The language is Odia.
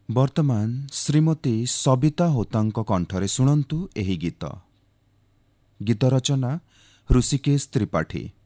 ବର୍ତ୍ତମାନ ଶ୍ରୀମତୀ ସବିତା ହୋତାଙ୍କ କଣ୍ଠରେ ଶୁଣନ୍ତୁ ଏହି ଗୀତ। ଗୀତ ରଚନା ହୃଷିକେଶ ତ୍ରିପାଠୀ।